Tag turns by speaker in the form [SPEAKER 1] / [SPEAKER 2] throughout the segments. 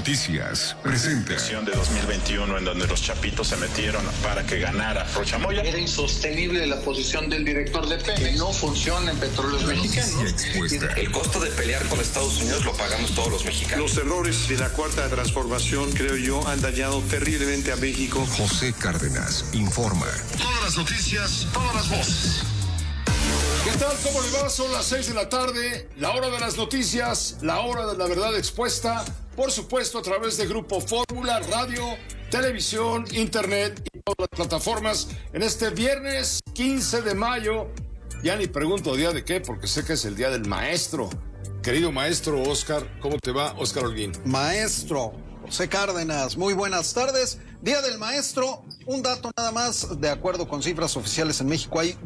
[SPEAKER 1] Noticias presenta.
[SPEAKER 2] De 2021 en donde los chapitos se metieron para que ganara Rocha Moya.
[SPEAKER 3] Era insostenible la posición del director de Pemex. Que no funciona en Petróleos Mexicanos.
[SPEAKER 4] El costo de pelear con Estados Unidos lo pagamos todos los mexicanos.
[SPEAKER 5] Los errores de la Cuarta Transformación, creo yo, han dañado terriblemente a México.
[SPEAKER 1] José Cárdenas informa.
[SPEAKER 6] Todas las noticias, todas las voces.
[SPEAKER 7] ¿Qué tal? ¿Cómo le va? Son las 6 de la tarde, la hora de las noticias, la hora de la verdad expuesta, por supuesto a través de Grupo Fórmula, radio, televisión, internet y todas las plataformas en este viernes 15 de mayo. Ya ni pregunto día de qué, porque sé que es el día del maestro. Querido maestro Oscar, ¿cómo te va, Oscar Holguín?
[SPEAKER 8] Maestro José Cárdenas, muy buenas tardes. Día del maestro, un dato nada más, de acuerdo con cifras oficiales en México, hay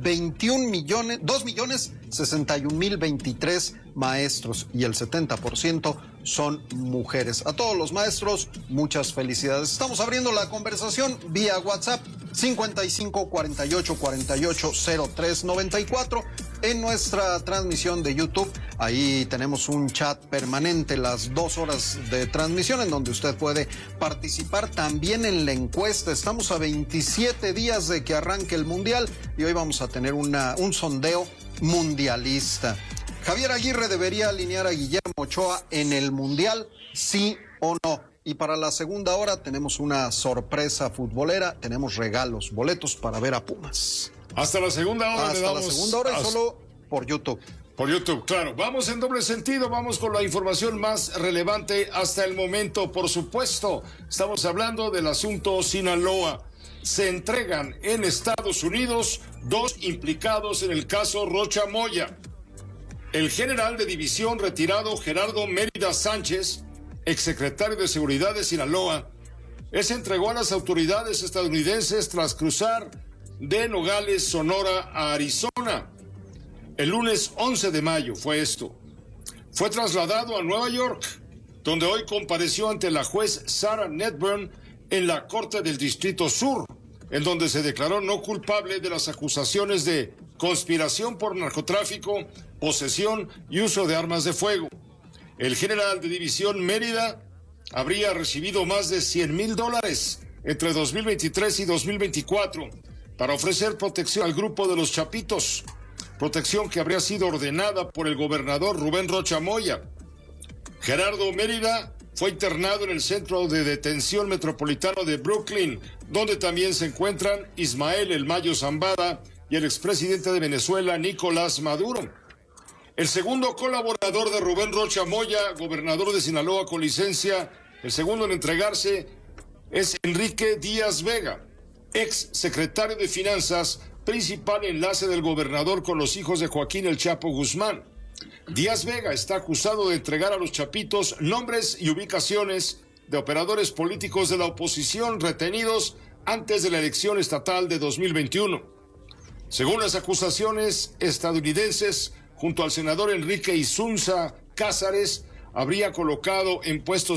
[SPEAKER 8] 2.061.023 maestros y el 70% son mujeres. A todos los maestros, muchas felicidades. Estamos abriendo la conversación vía WhatsApp 55 48 48 03 94. En nuestra transmisión de YouTube, ahí tenemos un chat permanente, las 2 horas de transmisión, en donde usted puede participar también en la encuesta. Estamos a 27 días de que arranque el Mundial y hoy vamos a tener un sondeo mundialista. ¿Javier Aguirre debería alinear a Guillermo Ochoa en el Mundial, sí o no? Y para la segunda hora tenemos una sorpresa futbolera, tenemos regalos, boletos para ver a Pumas.
[SPEAKER 7] Hasta la segunda hora le damos.
[SPEAKER 8] Hasta la segunda hora y solo por YouTube.
[SPEAKER 7] Por YouTube, claro. Vamos en doble sentido, vamos con la información más relevante hasta el momento. Por supuesto, estamos hablando del asunto Sinaloa. Se entregan en Estados Unidos 2 implicados en el caso Rocha Moya. El general de división retirado Gerardo Mérida Sánchez, exsecretario de Seguridad de Sinaloa, se entregó a las autoridades estadounidenses tras cruzar de Nogales, Sonora, a Arizona. El lunes 11 de mayo fue esto. Fue trasladado a Nueva York, donde hoy compareció ante la juez Sarah Netburn en la Corte del Distrito Sur, en donde se declaró no culpable de las acusaciones de conspiración por narcotráfico, posesión y uso de armas de fuego. El general de división Mérida habría recibido más de $100,000 entre 2023 y 2024 para ofrecer protección al grupo de los Chapitos, protección que habría sido ordenada por el gobernador Rubén Rocha Moya. Gerardo Mérida fue internado en el Centro de Detención Metropolitano de Brooklyn, donde también se encuentran Ismael El Mayo Zambada y el expresidente de Venezuela, Nicolás Maduro. El segundo colaborador de Rubén Rocha Moya, gobernador de Sinaloa con licencia, el segundo en entregarse, es Enrique Díaz Vega, ex secretario de Finanzas, principal enlace del gobernador con los hijos de Joaquín El Chapo Guzmán. Díaz Vega está acusado de entregar a los Chapitos nombres y ubicaciones de operadores políticos de la oposición retenidos antes de la elección estatal de 2021. Según las acusaciones estadounidenses, junto al senador Enrique Isunza Cázares, habría colocado en puestos